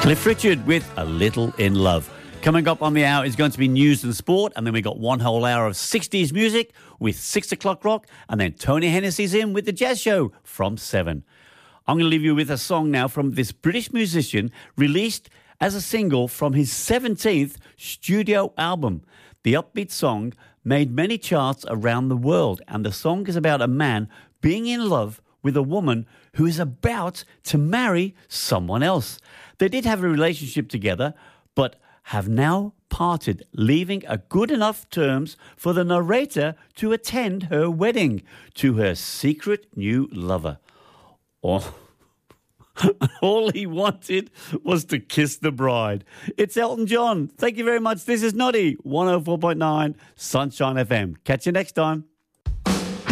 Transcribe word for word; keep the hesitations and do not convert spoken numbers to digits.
Cliff Richard with A Little in Love. Coming up on the hour is going to be news and sport, and then we got one whole hour of sixties music with six o'clock rock, and then Tony Hennessy's in with the jazz show from seven. I'm going to leave you with a song now from this British musician released as a single from his seventeenth studio album. The upbeat song made many charts around the world, and the song is about a man being in love with a woman who is about to marry someone else. They did have a relationship together, but have now parted, leaving a good enough terms for the narrator to attend her wedding to her secret new lover. All, all he wanted was to kiss the bride. It's Elton John. Thank you very much. This is Noddy, one oh four point nine Sunshine F M. Catch you next time.